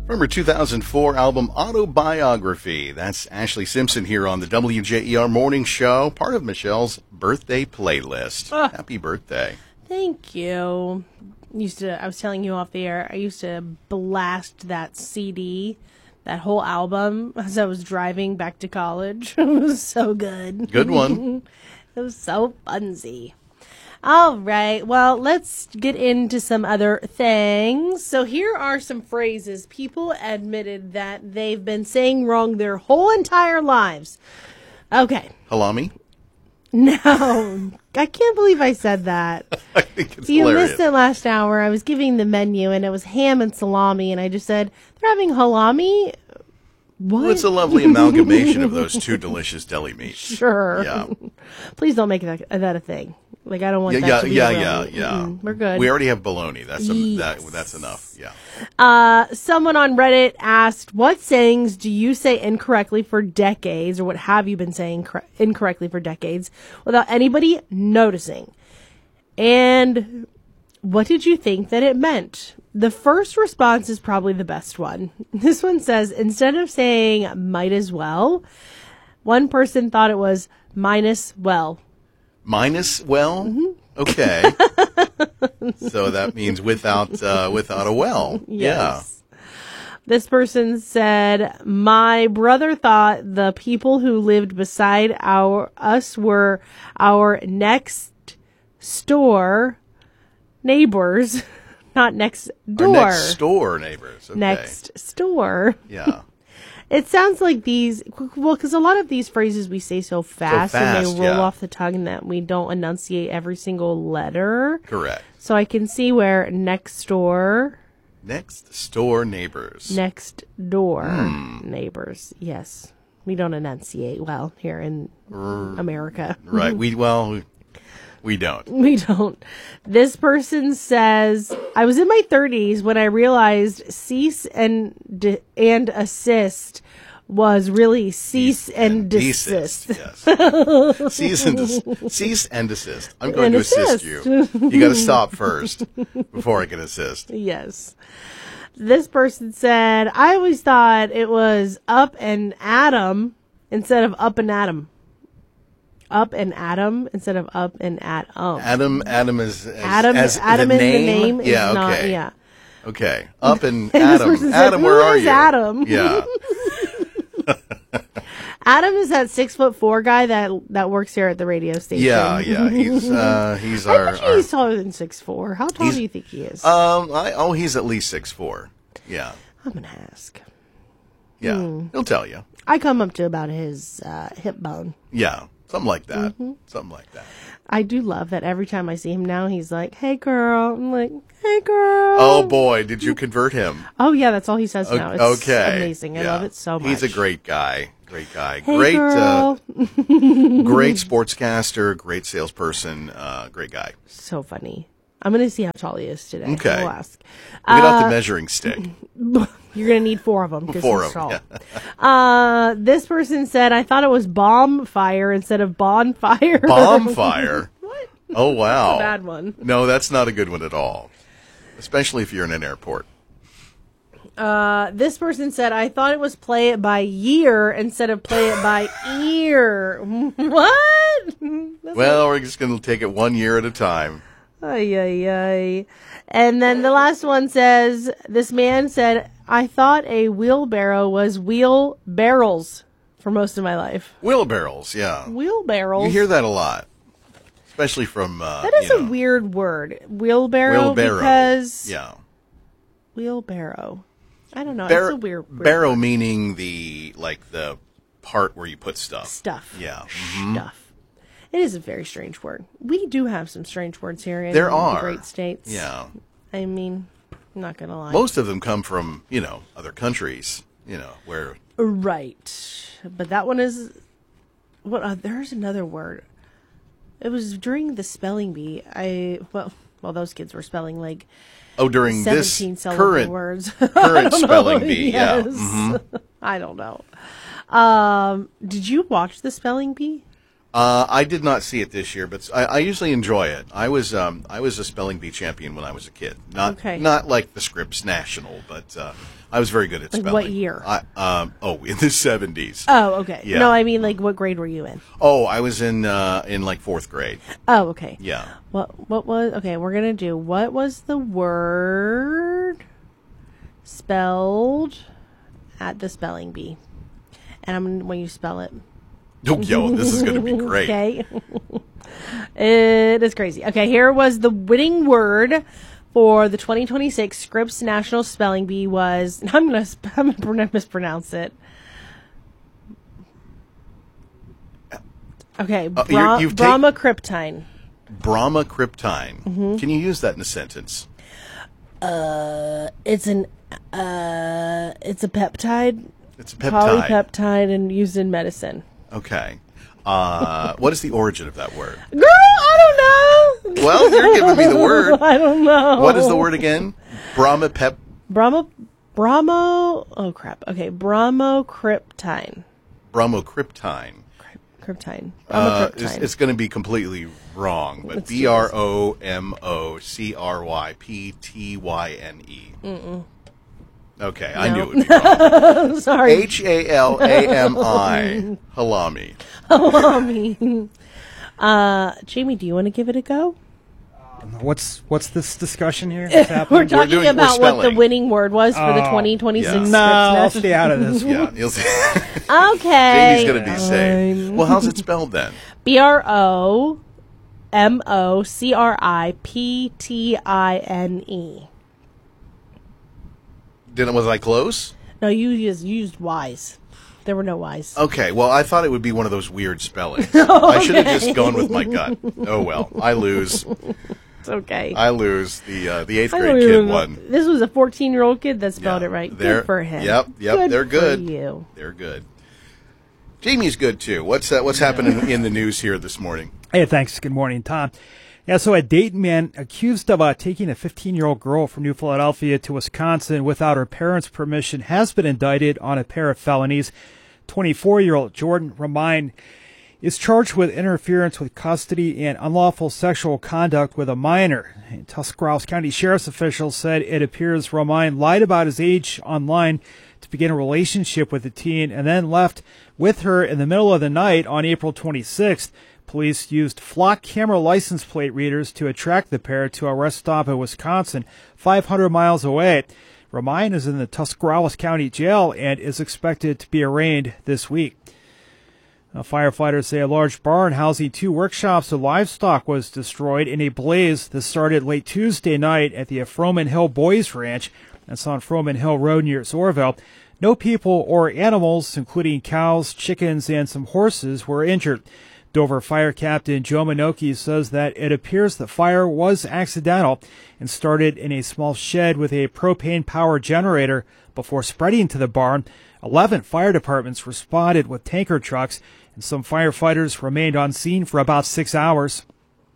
From her 2004 album Autobiography. That's Ashley Simpson here on the WJER Morning Show, part of Michelle's birthday playlist. Happy birthday. Thank you. I was telling you off the air, I used to blast that CD, that whole album, as I was driving back to college. It was so good. Good one. It was so funsy. All right, well, let's get into some other things. So here are some phrases people admitted that they've been saying wrong their whole entire lives. Okay. Halami? No, I can't believe I said that. I think it's You hilarious. missed it last hour. I was giving the menu, and it was ham and salami, and I just said, they're having halami? What? Well, it's a lovely amalgamation of those two delicious deli meats. Sure. Yeah. Please don't make that a thing. Like, I don't want that to be a real- Yeah. We're good. We already have bologna. That's Yes. that's enough. Yeah. Someone on Reddit asked, what sayings do you say incorrectly for decades, or what have you been saying incorrectly for decades without anybody noticing? And what did you think that it meant? The first response is probably the best one. This one says, instead of saying might as well, one person thought it was minus well. Minus, well, okay. So that means without a well. Yes. This person said, my brother thought the people who lived beside us were our next door neighbors, not next door. Our next door neighbors. Okay. Next store. Yeah. It sounds like these, well, because a lot of these phrases we say so fast and they roll off the tongue that we don't enunciate every single letter. Correct. So I can see where next door. Next store neighbors. Next door neighbors. Yes. We don't enunciate well here in America. Right. We don't. We don't. This person says, I was in my 30s when I realized cease and assist was really cease and desist. Yes. Cease and desist. I'm going to assist you. You got to stop first before I can assist. Yes. This person said, I always thought it was up and Adam instead of up and Adam. Up and Adam instead of up and Adam. Adam is Adam the is the name. Yeah. Is Okay. Not, yeah. Okay. Up and And this person Adam. said, Adam, where "Who are is you? Adam?" Yeah. Adam is that 6'4" guy that works here at the radio station. Yeah. He's I our. think he's taller than 6'4". How tall do you think he is? He's at least 6'4". Yeah. I'm gonna ask. Yeah. He'll tell you. I come up to about his hip bone. Yeah. Something like that. Something like that. I do love that every time I see him now, he's like, "Hey, girl." I'm like, "Hey, girl." Oh boy, did you convert him? Oh yeah, that's all he says now. It's Okay. amazing. I love it so much. He's a great guy. Great guy. Hey, great girl. great sportscaster, great salesperson, great guy. So funny. I'm gonna see how tall he is today. Okay. We'll ask. Get out the measuring stick. You're gonna need 4 of them because Four he's of tall. them, yeah. This person said, "I thought it was bomb fire instead of bonfire." Bonfire. What? Oh wow. Bad one. No, that's not a good one at all. Especially if you're in an airport. This person said, "I thought it was play it by year instead of play it by ear." What? Well, we're just going to take it 1 year at a time. Ay, ay, ay. And then the last one says, this man said, "I thought a wheelbarrow was wheel barrels for most of my life." Wheelbarrows, yeah. Wheelbarrows. You hear that a lot. Especially from, That is a weird word. Wheelbarrow. Because yeah. wheelbarrow. I don't know. It's a weird barrow word. meaning the part where you put stuff. Stuff. Yeah. Stuff. It is a very strange word. We do have some strange words here in There the are. great states. Yeah. I mean, I'm not going to lie. Most of them come from, other countries, where... Right. But that one is... there's another word. It was during the spelling bee. Well, those kids were spelling like... Oh, during 17 this syllable words. current spelling bee, Yes. yeah. I don't know. Did you watch the spelling bee? I did not see it this year, but I usually enjoy it. I was a spelling bee champion when I was a kid. Not like the Scripps National, but I was very good at spelling. What year? In the 70s. Oh, okay. Yeah. No, I mean, like, what grade were you in? Oh, I was in like 4th grade. Oh, okay. Yeah. What was, okay, we're going to do, what was the word spelled at the spelling bee? And I'm going to, when you spell it. Oh, yo, this is going to be great. Okay. It is crazy. Okay, here was the winning word for the 2026 Scripps National Spelling Bee was, I'm going to mispronounce it. Okay, Bromacryptine. Bromacryptine. Mm-hmm. Can you use that in a sentence? It's a peptide. It's a peptide. Polypeptide and used in medicine. Okay. What is the origin of that word? Girl, I don't know. Well, you're giving me the word. I don't know. What is the word again? Oh crap. Okay, Bromocryptine. Bromocryptine. Kryptine. It's going to be completely wrong, but Bromocryptyne. Mm-mm. Okay, no. I knew it would be wrong. Sorry. Halami. Halami. Halami. Jamie, do you want to give it a go? What's this discussion here? We're talking about what the winning word was for the 2026 Scripps. No, I'll stay out of this. Yeah, you'll see. Okay. Jamie's going to be safe. Well, how's it spelled then? Bromocryptine. Was I close? No, you used Y's. There were no Y's. Okay, well, I thought it would be one of those weird spellings. I should have just gone with my gut. Oh, well, I lose. It's okay. I lose. The 8th grade kid won. This was a 14-year-old kid that spelled it right. Good for him. Yep, they're good. For you. They're good. Jamie's good, too. What's happening in the news here this morning? Hey, thanks. Good morning, Tom. Yeah, so a Dayton man accused of taking a 15-year-old girl from New Philadelphia to Wisconsin without her parents' permission has been indicted on a pair of felonies. 24-year-old Jordan Romine is charged with interference with custody and unlawful sexual conduct with a minor. And Tuscarawas County Sheriff's officials said it appears Romine lied about his age online to begin a relationship with the teen and then left with her in the middle of the night on April 26th. Police used flock camera license plate readers to attract the pair to a rest stop in Wisconsin, 500 miles away. Romine is in the Tuscarawas County Jail and is expected to be arraigned this week. Firefighters say a large barn housing 2 workshops of livestock was destroyed in a blaze that started late Tuesday night at the Froman Hill Boys Ranch. That's on Froman Hill Road near Zorville. No people or animals, including cows, chickens, and some horses, were injured. Dover Fire Captain Joe Minoki says that it appears the fire was accidental and started in a small shed with a propane-powered generator before spreading to the barn. 11 fire departments responded with tanker trucks, and some firefighters remained on scene for about 6 hours.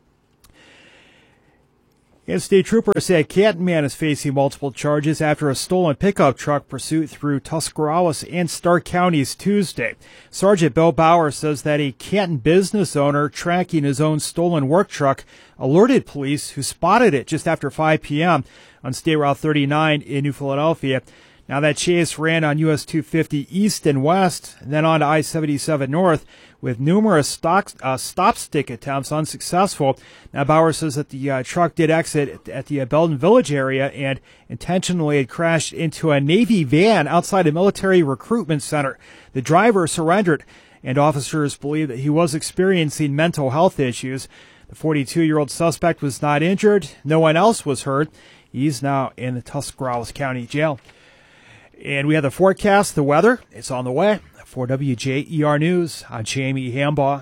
And state troopers say a Canton man is facing multiple charges after a stolen pickup truck pursuit through Tuscarawas and Stark counties Tuesday. Sergeant Bill Bauer says that a Canton business owner tracking his own stolen work truck alerted police, who spotted it just after 5 p.m. on State Route 39 in New Philadelphia. Now, that chase ran on US 250 east and west, and then on to I-77 north, with numerous stop-stick attempts unsuccessful. Now, Bauer says that the truck did exit at the Belden Village area and intentionally had crashed into a Navy van outside a military recruitment center. The driver surrendered, and officers believe that he was experiencing mental health issues. The 42-year-old suspect was not injured. No one else was hurt. He's now in the Tuscarawas County Jail. And we have the forecast, the weather. It's on the way. For WJER News, I'm Jamie Hambaugh.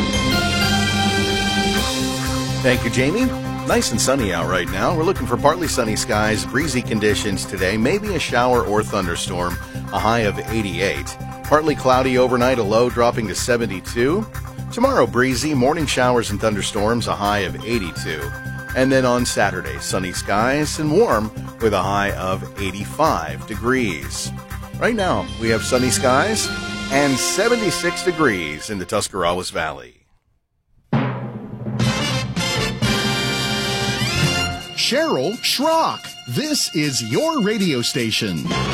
Thank you, Jamie. Nice and sunny out right now. We're looking for partly sunny skies, breezy conditions today, maybe a shower or thunderstorm, a high of 88. Partly cloudy overnight, a low dropping to 72. Tomorrow, breezy, morning showers and thunderstorms, a high of 82. And then on Saturday, sunny skies and warm with a high of 85 degrees. Right now, we have sunny skies and 76 degrees in the Tuscarawas Valley. Cheryl Schrock. This is your radio station.